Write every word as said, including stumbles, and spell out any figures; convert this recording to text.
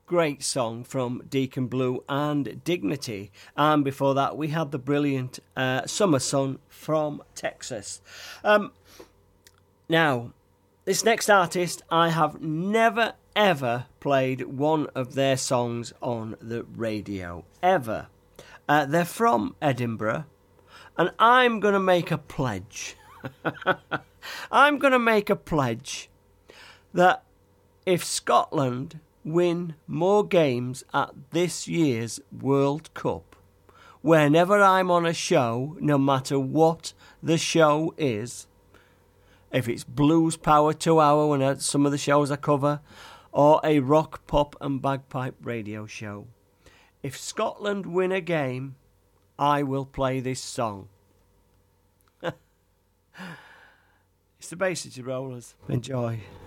great song from Deacon Blue and Dignity. And before that, we had the brilliant uh, Summer Sun from Texas. Um, now, this next artist, I have never, ever played one of their songs on the radio. Ever. Uh, they're from Edinburgh. And I'm going to make a pledge. I'm going to make a pledge that if Scotland win more games at this year's World Cup, whenever I'm on a show, no matter what the show is, if it's Blues Power two hour, when some of the shows I cover, or a rock, pop and bagpipe radio show, if Scotland win a game, I will play this song. It's the Bay City Rollers. Enjoy.